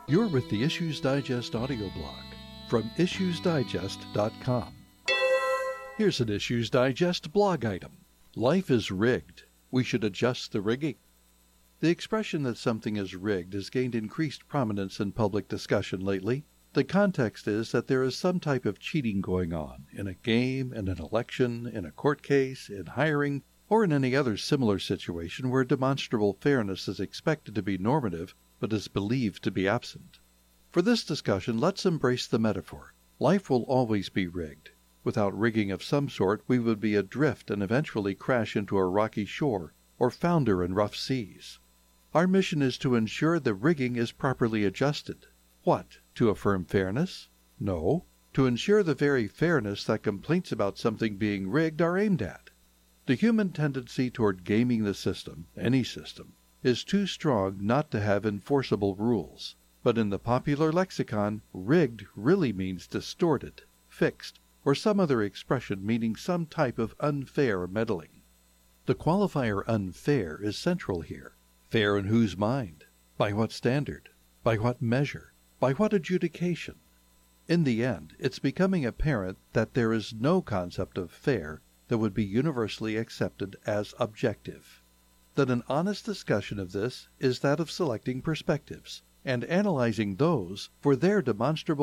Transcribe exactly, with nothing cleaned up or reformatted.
You're with the Issues Digest audio blog from issues digest dot com. Here's an Issues Digest blog item. Life is rigged. We should adjust the rigging. The expression that something is rigged has gained increased prominence in public discussion lately. The context is that there is some type of cheating going on in a game, in an election, in a court case, in hiring, or in any other similar situation where demonstrable fairness is expected to be normative but is believed to be absent. For this discussion, let's embrace the metaphor. Life will always be rigged. Without rigging of some sort, we would be adrift and eventually crash into a rocky shore or founder in rough seas. Our mission is to ensure the rigging is properly adjusted. What? To affirm fairness? No. To ensure the very fairness that complaints about something being rigged are aimed at. The human tendency toward gaming the system, any system, is too strong not to have enforceable rules. But in the popular lexicon, rigged really means distorted, fixed, or some other expression meaning some type of unfair meddling. The qualifier unfair is central here. Fair in whose mind? By what standard? By what measure? By what adjudication? In the end, it's becoming apparent that there is no concept of fair that would be universally accepted as objective. That an honest discussion of this is that of selecting perspectives and analyzing those for their demonstrable